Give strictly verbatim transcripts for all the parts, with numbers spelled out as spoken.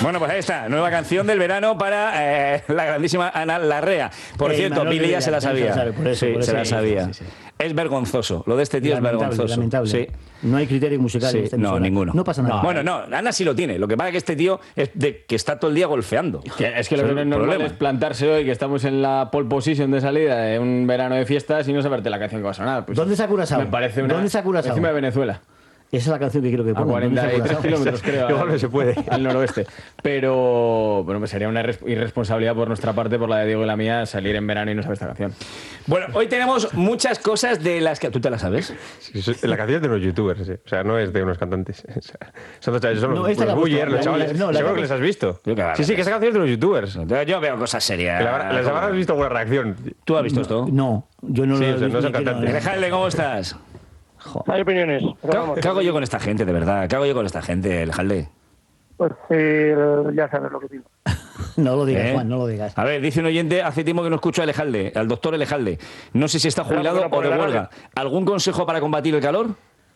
Bueno, pues ahí está, nueva canción del verano para eh, la grandísima Ana Larrea. Por Eh, cierto, Manuel Billy ya Villar, se la sabía. sabe, por eso, sí, por se eso, la sí, sabía. sí, sí, sí. Es vergonzoso, lo de este tío Lamentable, es vergonzoso. lamentable. Sí. No hay criterio musical Sí, en esta no, emisora. ninguno. No pasa nada. Bueno, no, Ana sí lo tiene. Lo que pasa es que este tío es de que está todo el día golfeando. Que es que lo Ese que no es es el normal problema. es plantarse hoy, que estamos en la pole position de salida de un verano de fiestas y no saberte la canción que va a sonar. Pues ¿Dónde se ha Curazao? Me parece una... ¿Dónde se ha Curazao? Encima de Venezuela. Esa es la canción que quiero que A pongan. ¿Dónde se ha cuarenta y tres Curazao? kilómetros, creo. Igual no se puede. Al noroeste. Pero, bueno, pues sería una irres- irresponsabilidad por nuestra parte, por la de Diego y la mía, salir en verano y no saber esta canción. Bueno, hoy tenemos muchas cosas de las que... ¿Tú te las sabes? Sí, sí, la canción es de unos youtubers, sí. O sea, no es de unos cantantes. O sea, son los chavales, son No, los, esta los la ha Buller, puesto, los la chavales. Buller, no, la Seguro ha que les has visto. Yo qué va, Sí, sí, que esa canción es de los youtubers. Yo veo cosas serias. Que la habrá- Les habrás visto alguna reacción. ¿Tú has visto esto? No, yo no Sí, lo o sea, he no visto. son cantantes. Alejandro, ¿cómo estás? Hay opiniones. pero ¿Qué, vamos, qué hago yo con esta gente, de verdad? ¿Qué hago yo con esta gente, Alejandro? Pues eh, ya sabes lo que digo. No lo digas, ¿Eh? Juan, no lo digas. A ver, dice un oyente, hace tiempo que no escucho a Alejandro, al doctor Alejandro. No sé si está jubilado Pero, pero, o de por la huelga. ¿Algún consejo para combatir el calor?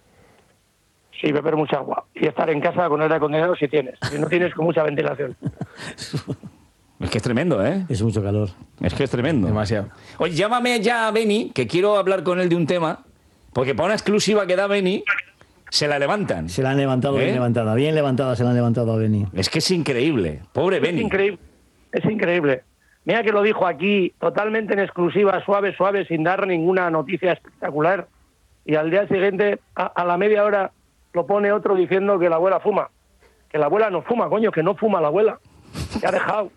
Sí, beber mucha agua. Y estar en casa con aire acondicionado si tienes. Si no tienes, con mucha ventilación. Es que es tremendo, ¿eh? Es mucho calor. Es que es tremendo. Demasiado. Oye, llámame ya a Beni, que quiero hablar con él de un tema, porque para una exclusiva que da Beni, se la levantan. Se la han levantado ¿Eh? bien levantada. Bien levantada se la han levantado a Beni. Es que es increíble. Pobre Es Beni. increíble. Es increíble. Mira que lo dijo aquí, totalmente en exclusiva, suave, suave, sin dar ninguna noticia espectacular. Y al día siguiente, a, a la media hora, lo pone otro diciendo que la abuela fuma. Que la abuela no fuma, coño, que no fuma la abuela. Que ha dejado.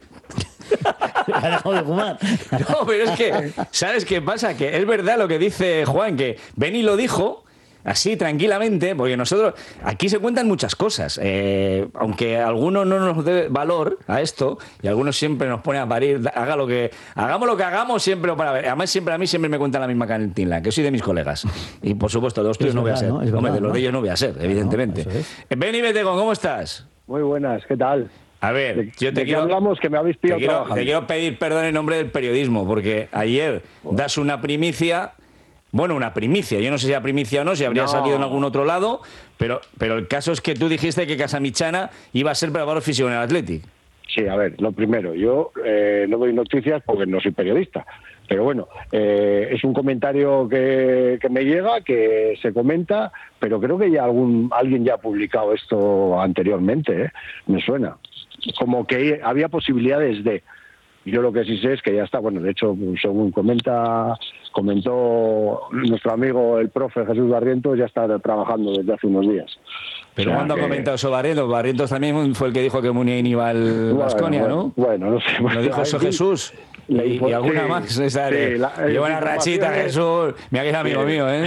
Ha dejado de fumar. No, pero es que, ¿sabes qué pasa? Que es verdad lo que dice Juan, que Beni lo dijo así tranquilamente, porque nosotros, aquí se cuentan muchas cosas, eh, aunque algunos no nos dé valor a esto, y algunos siempre nos pone a parir, haga lo que, hagamos lo que hagamos siempre para ver. Además, siempre a mí siempre me cuentan la misma cantina, que soy de mis colegas. Y por supuesto, de los tuyos Es no voy a verdad, ser. ¿no? Es Hombre, verdad, de los ¿no? de ellos no voy a ser, evidentemente. eso es. Beni Betecon, ¿cómo estás? Muy buenas, ¿qué tal? A ver, ¿De, yo te de qué quiero... hablamos? Que me habéis Te pillado quiero, trabajando. te quiero pedir perdón en nombre del periodismo, porque ayer das una primicia, bueno, una primicia, yo no sé si era primicia o no, si habría No. salido en algún otro lado, pero, pero el caso es que tú dijiste que Casamichana iba a ser preparador físico en el Athletic. Sí, a ver, lo primero, yo eh, no doy noticias porque no soy periodista, pero bueno, eh, es un comentario que, que me llega, que se comenta, pero creo que ya algún alguien ya ha publicado esto anteriormente, ¿eh? Me suena, como que había posibilidades de... Yo lo que sí sé es que ya está, bueno, de hecho, según comenta comentó nuestro amigo el profe Jesús Barrientos, ya está trabajando desde hace unos días. Pero O sea ¿cuándo ha que- comentado eso Barrientos? Barrientos también fue el que dijo que Muniain iba al Bueno, Baskonia, bueno, ¿no? Bueno, no sé. Lo dijo eso Ahí sí, Llesús. Y, la info- y alguna sí, más. Esa sí, de, la- lleva una las rachita, informaciones- Jesús. Mira que es amigo Sí. mío, ¿eh?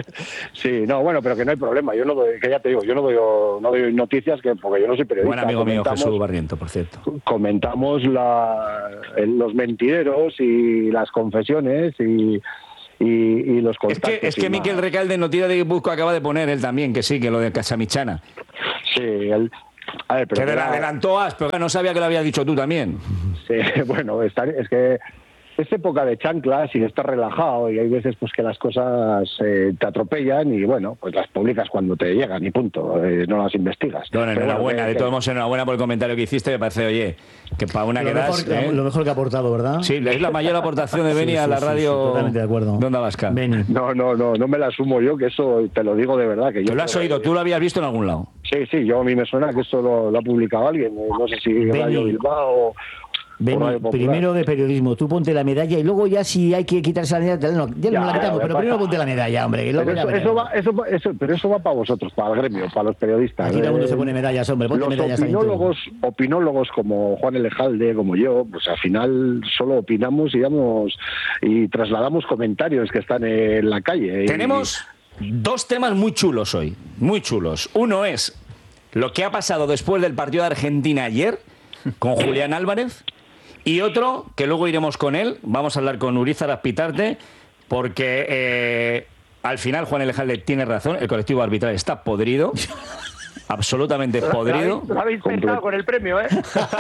Sí, no, bueno, pero que no hay problema. Yo no doy, que ya te digo, yo no doy, no doy noticias que porque yo no soy periodista. Buen amigo mío, Comentamos- Jesús Barrientos, por cierto. Comentamos la, el- los mentideros y las confesiones y, y, y los Es contactos. que, es y que más. Miquel Recalde en Noticias de Guipúzcoa acaba de poner él también, que sí, que lo de Casamichana. Sí, el, a ver, pero Que que le era- adelantó As, pero no sabía que lo habías dicho tú también. Sí, bueno, estar- es que es época de chanclas y estar relajado y hay veces pues que las cosas eh, te atropellan y bueno, pues las publicas cuando te llegan y punto, eh, no las investigas. Bueno, Pero enhorabuena, que- de que- todos modos, enhorabuena por el comentario que hiciste, me parece, oye, que para una Lo que das... mejor, ¿eh? lo mejor que ha aportado, ¿verdad? Sí, es la mayor aportación de Beni Sí, a sí, la sí, radio sí, totalmente de acuerdo. de Onda Vasca. Beni. No, no, no, no me la asumo yo, que eso te lo digo de verdad. Que yo ¿Tú lo has oído? ¿Tú lo habías visto en algún lado? Sí, sí, yo a mí me suena que esto lo, lo ha publicado alguien, eh, no sé si Beni. Radio Bilbao o... Beni, Radio Popular. primero de periodismo, tú ponte la medalla y luego ya si hay que quitarse la medalla, no, ya, Ya, no la quitamos, ya, pero ya primero pasa. ponte la medalla, hombre. Que luego Pero ya eso, eso veremos. va, eso, va- eso- pero eso va para vosotros, para el gremio, para los periodistas. Aquí todo el mundo Eh, se pone medallas, hombre, ponte Los medallas también tú. opinólogos, opinólogos como Juan Elejalde, como yo, pues al final solo opinamos y damos y trasladamos comentarios que están en la calle. Y- Tenemos dos temas muy chulos hoy, muy chulos. Uno es lo que ha pasado después del partido de Argentina ayer con Julián Álvarez. Y otro, que luego iremos con él, vamos a hablar con Urizar Azpitarte, porque eh, al final Juan Elejalde tiene razón, el colectivo arbitral está podrido, absolutamente Lo podrido. habéis, lo habéis pensado con el premio, ¿eh?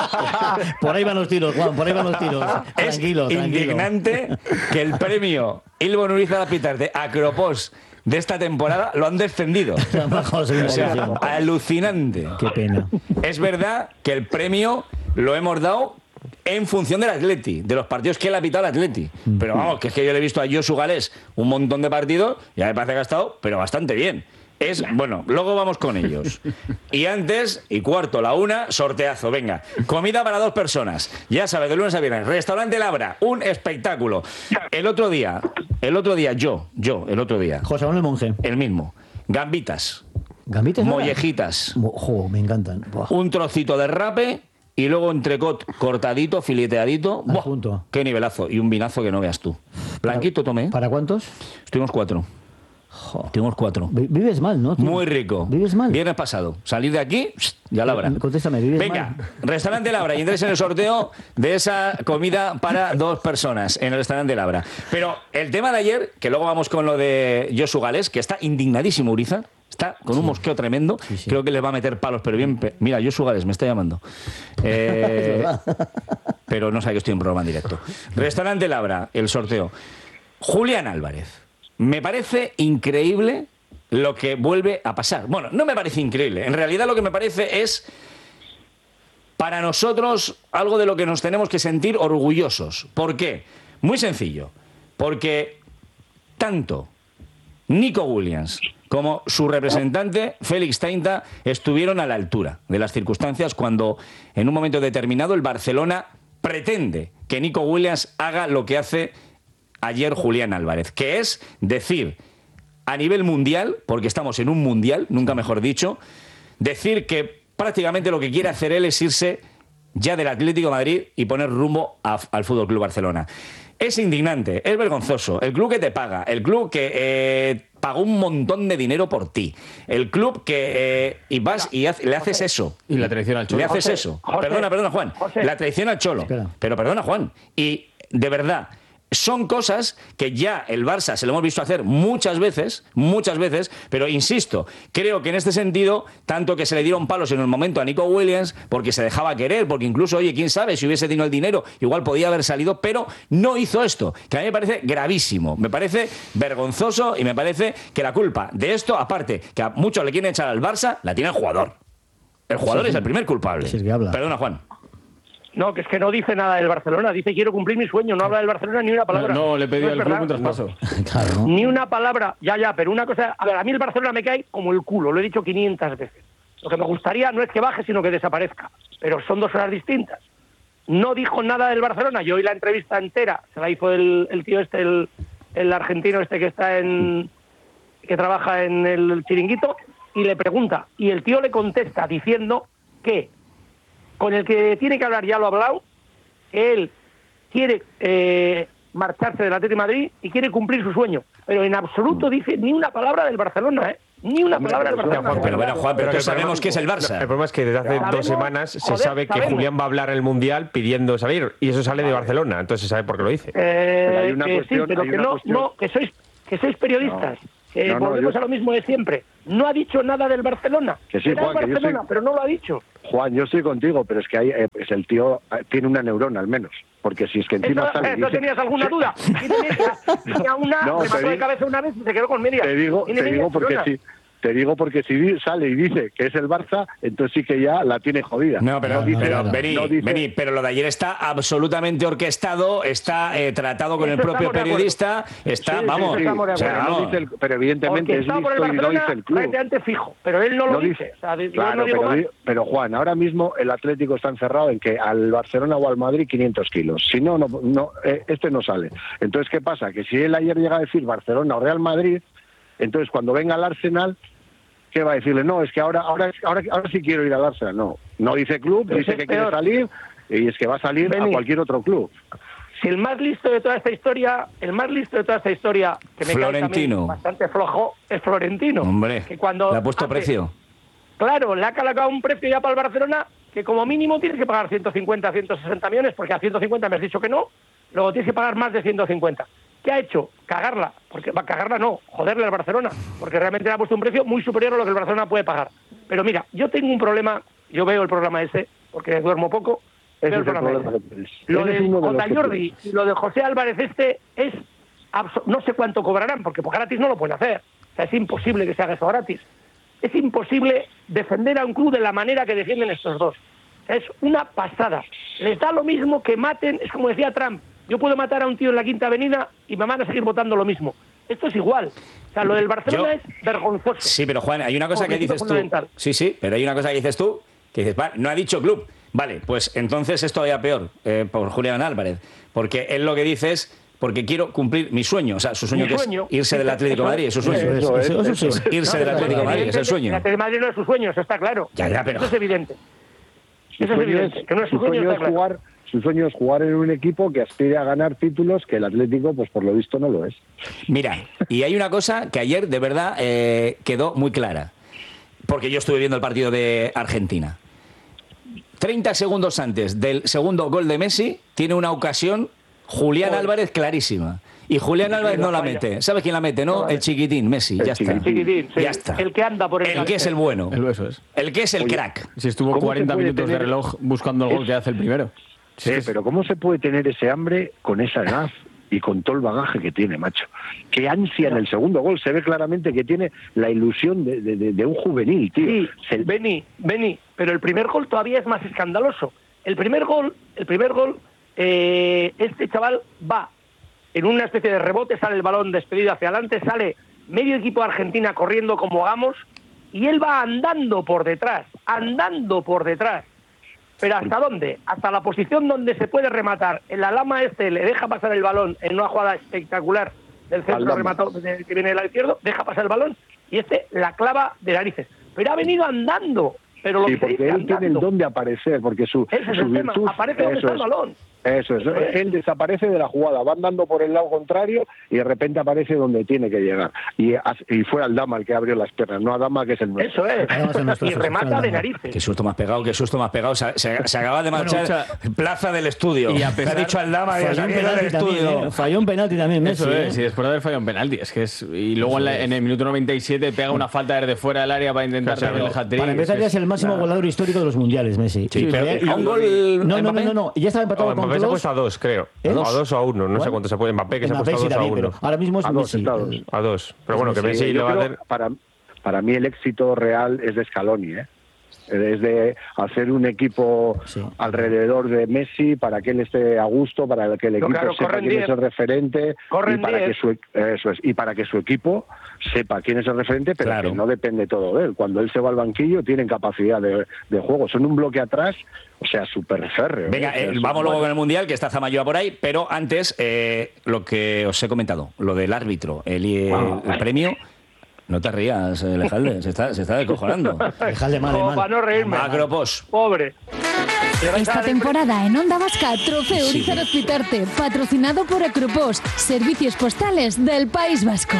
Por ahí van los tiros, Juan, por ahí van los tiros. Es Tranquilo, tranquilo. indignante que el premio Ilbon Urizar Azpitarte, Acropos, de esta temporada lo han descendido. Han bajado a segunda O sea, división. alucinante. Qué pena. Es verdad que el premio lo hemos dado en función del Atleti, de los partidos que él ha pitado el Atleti. Pero vamos, que es que yo le he visto a Josu Gales un montón de partidos y a mí me parece que ha estado, pero bastante bien. Es, bueno, luego vamos con ellos. Y antes, y cuarto, la una, sorteazo, venga. Comida para dos personas. Ya sabes, de lunes a viernes. Restaurante Labra, un espectáculo. El otro día, el otro día, yo, yo, el otro día, José Manuel Monje. el mismo. Gambitas, ¿Gambitas? ahora? mollejitas, Mo- Jo, me encantan. Buah. un trocito de rape y luego entrecot cortadito, fileteadito. Al ¡Buah! punto. ¡Qué nivelazo! Y un vinazo que no veas tú. Blanquito tomé. ¿eh? ¿Para cuántos? Estuvimos cuatro. Estuvimos cuatro. Vi- Vives mal, ¿no? tío? Muy rico. ¿Vives mal? Viernes pasado. Salir de aquí, ya Labra. Contéstame, ¿vives Venga, mal? restaurante Labra y entres en el sorteo de esa comida para dos personas en el restaurante Labra. Pero el tema de ayer, que luego vamos con lo de Josu Gales, que está indignadísimo Uriza, está con un mosqueo tremendo, Sí, sí. creo que le va a meter palos, pero bien... pe- Mira, Josu Gales me está llamando. Eh, Es verdad. pero no sabe que estoy en programa en directo. Restaurante Labra, el sorteo. Julián Álvarez. Me parece increíble lo que vuelve a pasar. Bueno, no me parece increíble. En realidad lo que me parece es, para nosotros, algo de lo que nos tenemos que sentir orgullosos. ¿Por qué? Muy sencillo. Porque tanto Nico Williams como su representante, Félix Tainta, estuvieron a la altura de las circunstancias cuando, en un momento determinado, el Barcelona pretende que Nico Williams haga lo que hace ayer Julián Álvarez, que es decir, a nivel mundial, porque estamos en un mundial, nunca mejor dicho, decir que prácticamente lo que quiere hacer él es irse ya del Atlético de Madrid y poner rumbo a- al Fútbol Club Barcelona. Es indignante, es vergonzoso. El club que te paga, el club que eh, pagó un montón de dinero por ti, el club que eh, y vas y haz- le haces eso. Y la traición al Cholo. Le haces José, eso. José, perdona, perdona, Juan. José. La traición al Cholo. Espera. Pero perdona, Juan. Y de verdad, son cosas que ya el Barça se lo hemos visto hacer muchas veces, muchas veces, pero insisto, creo que en este sentido, tanto que se le dieron palos en el momento a Nico Williams, porque se dejaba querer, porque incluso, oye, quién sabe, si hubiese tenido el dinero, igual podía haber salido, pero no hizo esto, que a mí me parece gravísimo, me parece vergonzoso y me parece que la culpa de esto, aparte, que a muchos le quieren echar al Barça, la tiene el jugador. El jugador es el primer culpable. Sí, es que habla. Perdona, Juan. No, que es que no dice nada del Barcelona. Dice quiero cumplir mi sueño. No habla del Barcelona ni una palabra. No, no, le pedí es al club verdad. un traspaso. Claro, ¿no? Ni una palabra. Ya, ya, pero una cosa... A ver, a mí el Barcelona me cae como el culo. Lo he dicho quinientas veces. Lo que me gustaría no es que baje, sino que desaparezca. Pero son dos horas distintas. No dijo nada del Barcelona. Yo oí la entrevista entera. Se la hizo el, el tío este, el, el argentino este que está en... que trabaja en el Chiringuito, y le pregunta. Y el tío le contesta diciendo que con el que tiene que hablar ya lo ha hablado, que él quiere eh, marcharse del Atlético de Madrid y quiere cumplir su sueño. Pero en absoluto dice ni una palabra del Barcelona, ¿eh? Ni una palabra del Barcelona. Juan, Pero bueno, Juan, pero Pero todos que el sabemos problema- que es el Barça. El problema es que desde hace Sabemos, dos semanas se joder, sabe que sabemos. Julián va a hablar en el Mundial pidiendo salir y eso sale de Barcelona, entonces se sabe por qué lo dice. Eh, Pero hay una que cuestión- sí, pero hay que una no, cuestión- no, que sois, que sois periodistas. Que No, no, volvemos yo- a lo mismo de siempre. No ha dicho nada del Barcelona. Que sí, Será Juan, el que yo Barcelona, soy- pero no lo ha dicho. Juan, yo estoy contigo, pero es que hay, eh, pues el tío eh, tiene una neurona al menos. Porque si es que encima ¿Eso, sale y ¿eso dice- tenías alguna duda? Sí, tenía, tenía una, No, me te mató de digo- cabeza una vez y se quedó con media. Te digo, Tiene te media digo porque neurona. sí. Te digo porque si di- sale y dice que es el Barça, entonces sí que ya la tiene jodida. No, pero, dice- pero no, vení, no dice- vení, pero lo de ayer está absolutamente orquestado, está eh, tratado con el Eso propio estamos de acuerdo. periodista, está, Sí, sí, vamos, sí, estamos de o sea, pero, no vamos. dice el- pero evidentemente Porque es está por el listo y no Barcelona dice el club. prácticamente fijo, pero él no lo No dice. O sea, yo claro, no digo pero, más. di- pero Juan, ahora mismo el Atlético está encerrado en que al Barcelona o al Madrid quinientos kilos. Si no, no, no eh, este no sale. Entonces, ¿qué pasa? Que si él ayer llega a decir Barcelona o Real Madrid, entonces cuando venga al Arsenal, ¿qué va a decirle? No, es que ahora, ahora, ahora, ahora sí quiero ir al Arsenal. No, no dice club, Pero dice es que quiere peor. salir y es que va a salir a Vení. cualquier otro club. Si el más listo de toda esta historia, el más listo de toda esta historia, que me cae Florentino. también bastante flojo, es Florentino. Hombre, que cuando le ha puesto hace- precio. Claro, le ha colocado un precio ya para el Barcelona que como mínimo tienes que pagar ciento cincuenta, ciento sesenta millones, porque a ciento cincuenta me has dicho que no, luego tienes que pagar más de ciento cincuenta. ¿Qué ha hecho? Cagarla, porque va a cagarla no, joderle al Barcelona, porque realmente le ha puesto un precio muy superior a lo que el Barcelona puede pagar. Pero mira, yo tengo un problema, yo veo el programa ese, porque duermo poco, Ese veo el es el programa problema ese. que tienes. Lo Ese es de uno de los Jota que Jordi tienes. y lo de José Álvarez este es abso- no sé cuánto cobrarán, porque por gratis no lo pueden hacer. O sea, es imposible que se haga eso gratis. Es imposible defender a un club de la manera que defienden estos dos. O sea, es una pasada. Les da lo mismo que maten, es como decía Trump, yo puedo matar a un tío en la Quinta Avenida y me van a seguir votando lo mismo. Esto es igual. O sea, lo del Barcelona Yo- es vergonzoso. Sí, pero Juan, hay una cosa que Objetivo dices tú. fundamental. Sí, sí, pero hay una cosa que dices tú, que dices, "Va, no ha dicho club". Vale, pues entonces es todavía peor eh, por Julián Álvarez, porque él lo que dice es, porque quiero cumplir mi sueño, o sea, su sueño, Mi que sueño. es irse del Atlético de Madrid, es su sueño. Eso es, Eso es, eso es, eso eso es. Irse del Atlético de Madrid, es el sueño. El Atlético de Madrid no es su sueño, eso está claro. Ya, ya, pero- Eso es evidente. Su Eso es sueño evidente. es- Que no es su su sueño, sueño está es claro. jugar, su sueño es jugar en un equipo que aspire a ganar títulos que el Atlético, pues por lo visto, no lo es. Mira, y hay una cosa que ayer de verdad eh, quedó muy clara, porque yo estuve viendo el partido de Argentina. treinta segundos antes del segundo gol de Messi, tiene una ocasión Julián Joder. Álvarez clarísima. Y Julián Álvarez la no la falla. mete. ¿Sabes quién la mete, no? El chiquitín, Messi. El Ya está. chiquitín. Chiquitín, sí. Ya está. El que anda por el El que es el bueno. El eso es. El que es el Oye, crack. Si estuvo ¿Cómo cuarenta se puede minutos de tener- reloj buscando el gol Es- que hace el primero. Sí, pero ¿cómo se puede tener ese hambre con esa edad y con todo el bagaje que tiene, macho? Qué ansia en el segundo gol. Se ve claramente que tiene la ilusión de, de- de- de un juvenil, tío. Sí, Se- Beni, Beni, pero el primer gol todavía es más escandaloso. El primer gol, el primer gol, eh, este chaval va en una especie de rebote, sale el balón despedido hacia adelante, sale medio equipo de Argentina corriendo como hagamos y él va andando por detrás, andando por detrás. ¿Pero hasta dónde? Hasta la posición donde se puede rematar. En la lama este le deja pasar el balón en una jugada espectacular del centro Aldama. rematado de- que viene del lado izquierdo, deja pasar el balón y este la clava de narices. Pero ha venido andando. Pero lo Sí, que se porque dice él tiene el andando. don de aparecer, porque su, Ese es su el tema, virtud... aparece donde eso está el es. balón. Eso es, él desaparece de la jugada, va andando por el lado contrario y de repente aparece donde tiene que llegar. Y, hace- y fue Aldama el que abrió las piernas, no Aldama, que es el nuestro. Eso es. Además, el nuestro Y es el remata Aldama. de narices. Qué susto más pegado, qué susto más pegado. Se, se- se acaba de marchar Bueno, o plaza del estudio. y a Me pesar- ha dicho Aldama y Falló un del penalti estudio. también, ¿eh? Falló un penalti también, Messi. Eso ¿eh? es, y después de haber fallado un penalti. Es que es, y luego en, la- en el minuto noventa y siete pega una falta desde fuera del área para intentar Claro, sacar el hat-trick. Para empezar, ya es el máximo Nah. goleador histórico de los mundiales, Messi. Sí, pero Y- a un gol. No, no, no, Mbappé. no, no. Ya estaba empatado Oh, con Mbappé se ha Kroos. puesto a dos, creo. ¿Eh? A dos o a uno, no sé ¿Cuál? cuánto se puede. Mbappé que se ha Mbappé puesto sí a dos o a también, uno. pero ahora mismo es A dos, Messi. está a dos. El- A dos. Pero bueno, que Sí, Messi yo le va a creo, hacer. para, para mí el éxito real es de Scaloni, ¿eh? Es de hacer un equipo Sí. alrededor de Messi para que él esté a gusto, para que el No, equipo claro, sepa corren quién diez. es el referente Corren y para diez. que su e- eso es, y para que su equipo sepa quién es el referente, pero Claro. que no depende todo de él. Cuando él se va al banquillo tienen capacidad de, de juego, son un bloque atrás, o sea, súper férreo. Venga, ¿eh? eh, Es- vamos luego bueno. con el Mundial, que está Zamayoa por ahí, pero antes, eh, lo que os he comentado, lo del árbitro, el, el- el premio. No te rías, eh, Lejalde, se está, se está descojonando. Dejadle mal, Como mal. para no reírme. Macropos. Pobre. Esta temporada en Onda Vasca, Trofeo Sí. Urizar Hospitarte, patrocinado por Acropos, Servicios Postales del País Vasco.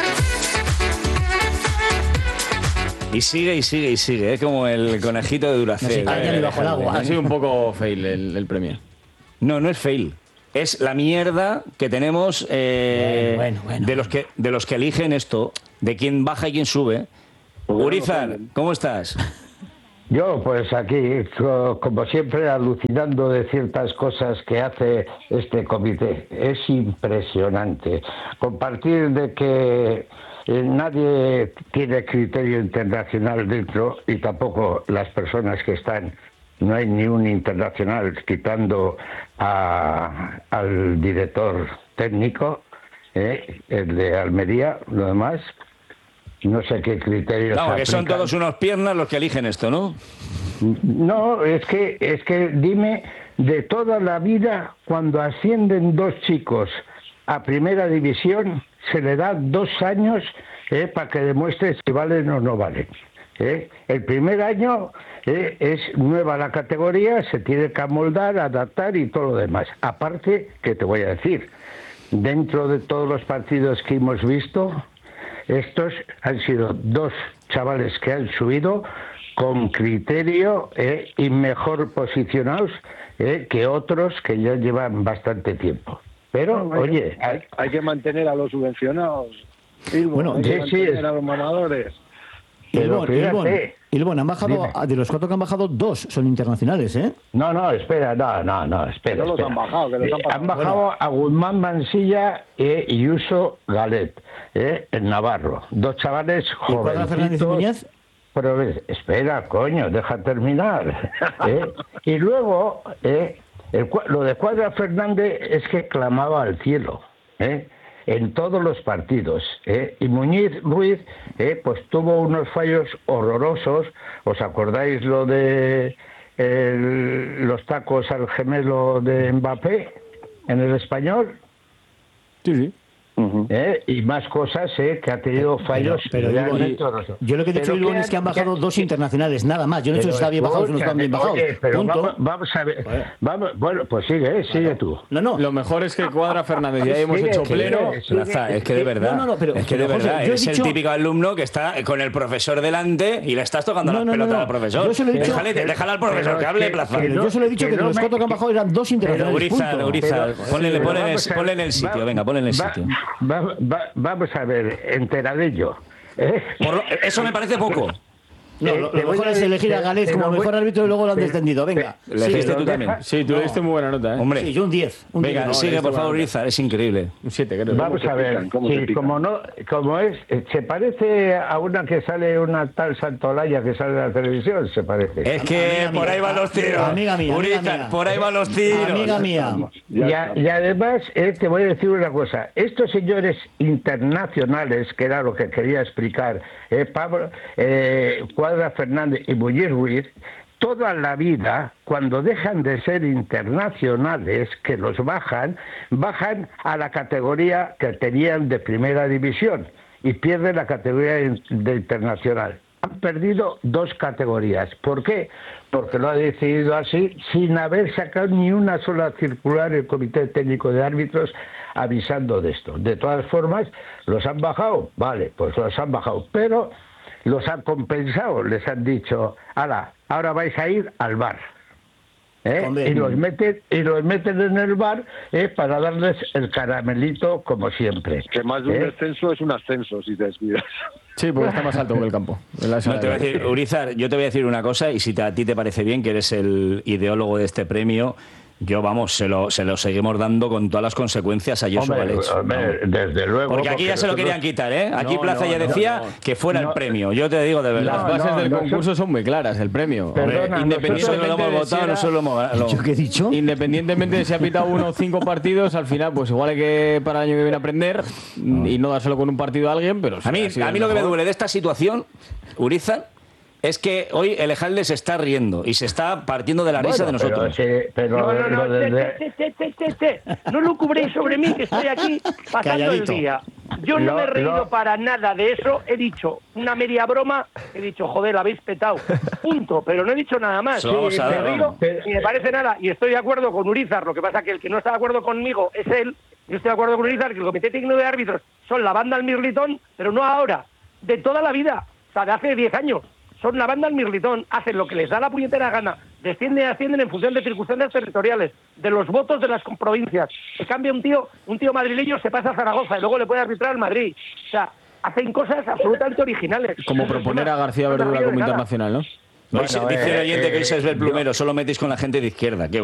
Y sigue y sigue y sigue, es como el conejito de Duracell. No se cae ni bajo el agua. Ha sido un poco fail el, el premio. No, no es fail. Es la mierda que tenemos eh, Bueno, bueno, bueno. de los que de los que eligen esto, de quién baja y quién sube. Pues Urizar, ¿cómo estás? Yo, pues aquí, co- como siempre, alucinando de ciertas cosas que hace este comité. Es impresionante. Compartir de que eh, nadie tiene criterio internacional dentro y tampoco las personas que están. No hay ni un internacional, quitando a- al director técnico, eh, el de Almería, lo demás. No sé qué criterios Vamos, que son aplican. todos unos piernas los que eligen esto, ¿no? No, es que, es que dime, de toda la vida, cuando ascienden dos chicos a primera división, se le da dos años eh, para que demuestre si valen o no valen. ¿eh? El primer año eh, es nueva la categoría, se tiene que amoldar, adaptar y todo lo demás. Aparte, que te voy a decir, dentro de todos los partidos que hemos visto, estos han sido dos chavales que han subido con criterio eh, y mejor posicionados eh, que otros que ya llevan bastante tiempo. Pero, No, hay- oye, hay, hay que mantener a los subvencionados. Silvo, Bueno, hay que sí, sí, mantener es- a los mamadores. Ilbón, Pero Ilbón, fíjate. Ilbón, han bajado, Dime. de los cuatro que han bajado, dos son internacionales, ¿eh? No, no, espera, no, no, no, espera. Que no los espera. han bajado, que los han Eh, pasado. han bajado a Guzmán Mansilla eh, y Uso Galet, eh, en Navarro. Dos chavales ¿Y Cuadra Fernández y jovencitos. Muñez? Pero ves, espera, coño, deja terminar. ¿eh? Y luego, eh, el cua- lo de Cuadra Fernández es que clamaba al cielo, ¿eh? en todos los partidos. ¿eh? Y Muñiz Ruiz, ¿eh? pues tuvo unos fallos horrorosos. ¿Os acordáis lo de el- los tacos al gemelo de Mbappé en el Español? Sí, sí. ¿eh? Y más cosas ¿eh? que ha tenido fallos Pero, realmente Ilbón, horrorosos. yo lo que he dicho, Pero Ilbón, ¿qué es que han han- bajado qué- dos qué- internacionales, nada más. Yo no he dicho si Pero está bien bajados o no están bien bajados. oye, pero Punto. vamos, vamos a ver. Vamos, bueno, pues sigue, ¿eh? sigue tú. No, no. Lo mejor es que Cuadra Fernández ya hemos Sigue, hecho sigue, pleno. sigue. Plaza, es que de verdad, No, no, no, pero- es que de pero, José, verdad, yo he eres dicho- el típico alumno que está con el profesor delante y le estás tocando No, las no, no, pelotas no. al profesor. Yo se lo he dicho- Déjale, déjale al profesor Pero que hable, que- Plaza. Pero no- yo se lo he dicho que que de no los me- cuatro que han bajado eran dos internacionales. Urizar, punto. Urizar, Pero- ponle, pero ponle en el- vamos a- ponle en el sitio, va- venga, ponle en el va- sitio. va- va- vamos a ver, enteradillo. ¿eh? Por lo- eso me parece poco. No, Eh, lo, te lo voy mejor a es de- elegir a te- Galés te como lo voy- mejor árbitro y luego lo han te- descendido. Venga. te- Le dijiste Sigue. tú también. Sí, tú le diste muy buena nota, ¿eh? Hombre, Sí, yo un diez. Un venga, diez. no, sigue, le por diste favor, buena Urizar, es increíble. Un siete, creo. Vamos se a ver, pican? ¿Cómo se sí, pican? como no, como es, eh, se parece a una que sale una tal Santolaya que sale en la televisión, se parece. Es que Amiga por mía, ahí van los tiros. amiga mía, amiga Urizar, mía. por ahí van los tiros. Amiga mía. Y, a- y además, eh, te voy a decir una cosa. Estos señores internacionales, que era lo que quería explicar, eh, Pablo, eh, Cuadra Fernández y Muñiz Ruiz, toda la vida, cuando dejan de ser internacionales, que los bajan, bajan a la categoría que tenían de primera división y pierden la categoría in- de internacional. Han perdido dos categorías. ¿Por qué? Porque lo ha decidido así, sin haber sacado ni una sola circular el Comité Técnico de Árbitros avisando de esto. De todas formas, ¿los han bajado? Vale, pues los han bajado. Pero los han compensado. Les han dicho, ala, ahora vais a ir al bar. ¿eh? Hombre. Y los meten y los meten en el bar ¿eh? para darles el caramelito como siempre. Que más de un ¿eh? descenso es un ascenso, si te descuidas. Sí, porque está más alto que el campo. En la No, sala te voy a de- decir, Urizar, yo te voy a decir una cosa, y si te- a ti te parece bien, que eres el ideólogo de este premio, yo, vamos, se lo, se lo seguimos dando con todas las consecuencias a Joshua Hombre, Galech. hombre, desde luego. Porque aquí ya se lo nosotros- querían quitar, ¿eh? Aquí No, Plaza no, ya no, decía no. que fuera el No. premio. Yo te digo de Las verdad. No, bases del nosotros- concurso son muy claras, el premio. Perdona, Hombre, nosotros- Independientemente independientemente de lo hemos de si votado, era- nosotros lo hemos... lo- ¿Yo qué he dicho? Independientemente de si ha pitado uno o cinco partidos, al final, pues igual hay que para el año que viene aprender y no dárselo con un partido a alguien, pero A mí, ha sido a mí el lo que me mejor. duele de esta situación, Urizar, es que hoy el Ejalde se está riendo y se está partiendo de la risa de Bueno, pero nosotros. que- pero No, no, no, lo de- te, te, te, te, te, te. No lo cubréis sobre mí, que estoy aquí pasando Calladito. el día. Yo no Lo- me he reído lo- para nada de eso. He dicho una media broma. He dicho, joder, la habéis petado. Punto. Pero no he dicho nada más. Eso vamos a me ver, he reído vamos. y me parece nada. Y estoy de acuerdo con Urizar. Lo que pasa que el que no está de acuerdo conmigo es él. Yo estoy de acuerdo con Urizar que el Comité Técnico de Árbitros son la banda al Mirlitón, pero no ahora. De toda la vida. O sea, de hace diez años. Son la banda al Mirlitón, hacen lo que les da la puñetera gana, descienden y ascienden en función de circunstancias territoriales, de los votos de las provincias. Se cambia un tío, un tío madrileño se pasa a Zaragoza y luego le puede arbitrar al Madrid. O sea, hacen cosas absolutamente originales. Como Eso es proponer una- a García no me Verdura río de como nada. internacional, ¿no? Hoy se- Bueno, dice el eh, oyente que hoy se es el yo- plumero, solo metéis con la gente de izquierda. Qué